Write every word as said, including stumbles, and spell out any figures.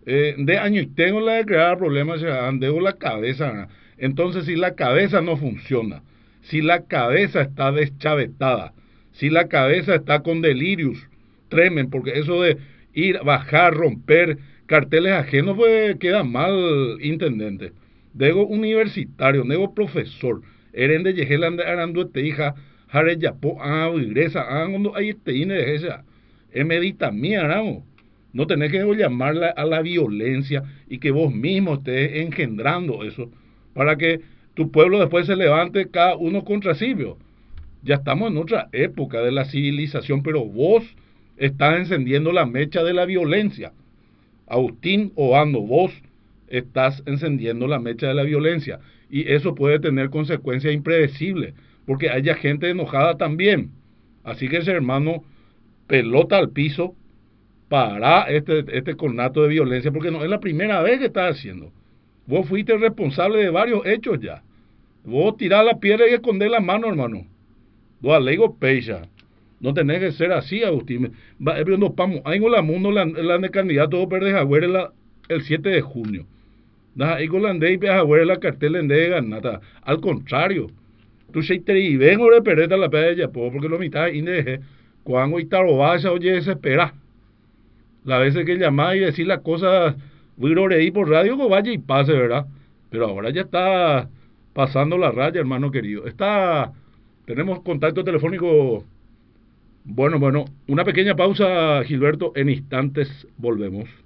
Eh, de año y tengo la de crear problemas, ya debo la cabeza. ¿Verdad? Entonces, si la cabeza no funciona, si la cabeza está deschavetada, si la cabeza está con delirios, tremen, porque eso de ir, bajar, romper carteles ajenos, pues queda mal, intendente. Dego universitario, nego profesor, eren de yehelan de arandu este hija, jare yapo, ah, igresa, ah, cuando hay este ine de esa, emedita mía, ¿no? No tenés que llamarla a la violencia y que vos mismo estés engendrando eso para que tu pueblo después se levante cada uno contra sí. ¿Vio? Ya estamos en otra época de la civilización, pero vos estás encendiendo la mecha de la violencia. Agustín Obando, vos estás encendiendo la mecha de la violencia y eso puede tener consecuencias impredecibles porque haya gente enojada también. Así que ese hermano, pelota al piso, para este, este conato de violencia, porque no es la primera vez que estás haciendo. Vos fuiste responsable de varios hechos ya. Vos tirás la piedra y escondés la mano, hermano. Vos alego pecha. No tenés que ser así, Agustín. Va, eh, no, vamos, ahí con la mundo, la, la de candidato verde Jagüere la, el siete de junio. Ahí con la ande y Jagüere la cartel de ganata. Al contrario, tú se te y vengo de perder la pella, porque lo mitad y de cuando y tarobasa oye desespera. La veces que llamás y decís las cosas, voy a reír por radio, que vaya y pase, ¿verdad? Pero ahora ya está pasando la raya, hermano querido. Está, tenemos contacto telefónico. Bueno, bueno, una pequeña pausa, Gilberto. En instantes volvemos.